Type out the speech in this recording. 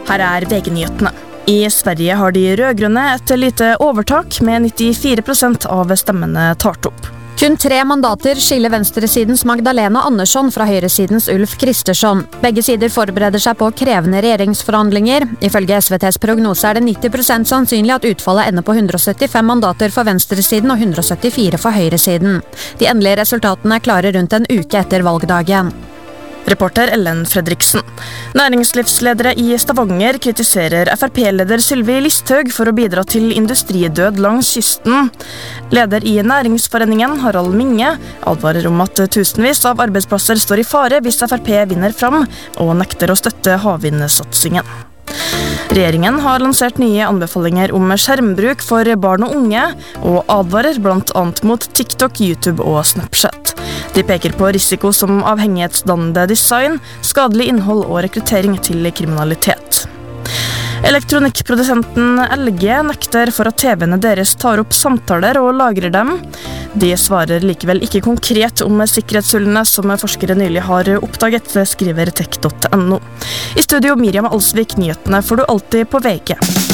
Her VG-nyhetene. I Sverige har de rødgrønne et lite overtak med 94% av stemmene tart opp. Kun 3 mandater skiller venstresidens Magdalena Andersson fra høyresidens Ulf Kristersson. Begge sider forbereder seg på krevende regjeringsforhandlinger. Ifølge SVTs prognose er det 90% sannsynlig at utfallet ender på 175 mandater for venstresiden og 174 for høyresiden. De endelige resultatene er klare rundt en uke etter valgdagen. Reporter Ellen Fredriksen. Næringslivsledere i Stavanger kritiserer FrP-leder Sylvi Listhaug for å bidra til industridød langs kysten. Leder i Næringsforeningen, Harald Minge, advarer om at tusenvis av arbeidsplasser står i fare hvis FrP vinner fram og nekter å støtte havvindsatsingen. Regjeringen har lansert nye anbefalinger om skjermbruk for barn og unge, og advarer blant annet mot TikTok, YouTube og Snapchat. De peker på risiko som avhengighetsdannende design, skadelig innhold og rekruttering til kriminalitet. Elektronikkprodusenten LG nekter for at TV-ene deres tar opp samtaler og lagrer dem. De svarer likevel ikke konkret om sikkerhetshullene som forskere nylig har oppdaget, skriver tech.no. I studio Miriam Alsvik, nyhetene får du alltid på VG.